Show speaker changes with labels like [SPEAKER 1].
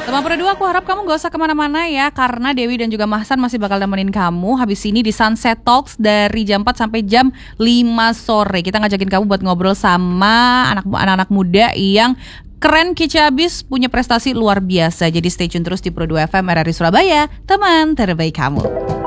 [SPEAKER 1] Teman Pro 2, aku harap kamu gak usah kemana-mana ya, karena Dewi dan juga Mahsan masih bakal nemenin kamu habis ini di Sunset Talks dari jam 4 sampai jam 5 sore. Kita ngajakin kamu buat ngobrol sama anak-anak muda yang keren, kece abis, punya prestasi luar biasa. Jadi stay tune terus di Pro 2 FM RRI Surabaya, teman terbaik kamu.